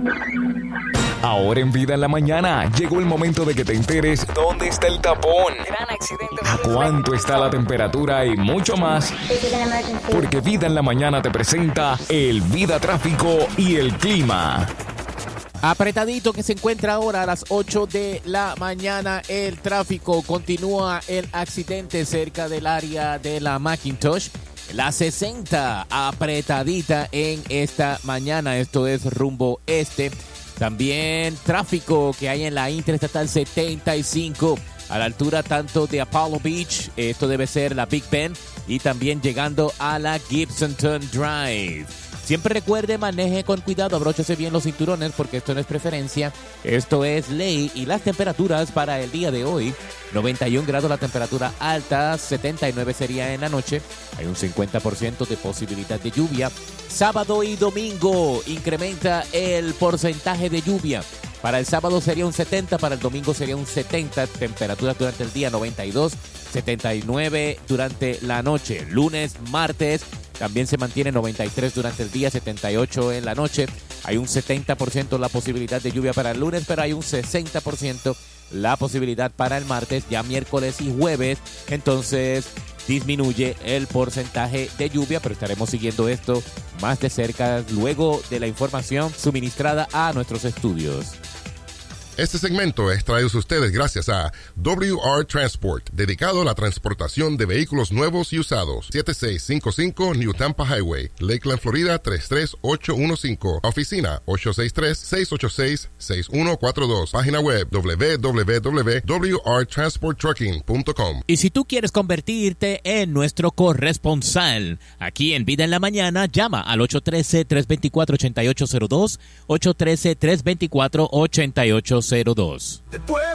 Ahora en Vida en la Mañana llegó el momento de que te enteres dónde está el tapón, Gran accidente. a cuánto está la temperatura y mucho más. Porque Vida en la Mañana te presenta el Vida Tráfico y el Clima. Apretadito que se encuentra ahora a las 8 de la mañana el tráfico. Continúa el accidente cerca del área de la McIntosh. La 60 apretadita en esta mañana. Esto es rumbo este. También tráfico que hay en la Interestatal 75 a la altura tanto de Apollo Beach. Esto debe ser la Big Bend. Y también llegando a la Gibsonton Drive. Siempre recuerde, maneje con cuidado, abróchese bien los cinturones porque esto no es preferencia, esto es ley. Y las temperaturas para el día de hoy, 91 grados la temperatura alta, 79 sería en la noche, hay un 50% de posibilidad de lluvia. Sábado y domingo incrementa el porcentaje de lluvia. Para el sábado sería un 70, para el domingo sería un 70, temperaturas durante el día 92, 79 durante la noche. Lunes, martes, también se mantiene 93 durante el día, 78 en la noche. Hay un 70% la posibilidad de lluvia para el lunes, pero hay un 60% la posibilidad para el martes, ya miércoles y jueves. Entonces disminuye el porcentaje de lluvia, pero estaremos siguiendo esto más de cerca luego de la información suministrada a nuestros estudios. Este segmento es traído a ustedes gracias a WR Transport, dedicado a la transportación de vehículos nuevos y usados. 7655 New Tampa Highway, Lakeland, Florida 33815. Oficina 863-686-6142. Página web www.wrtransporttrucking.com. Y si tú quieres convertirte en nuestro corresponsal aquí en Vida en la Mañana, llama al 813-324-8802, 813-324-8802.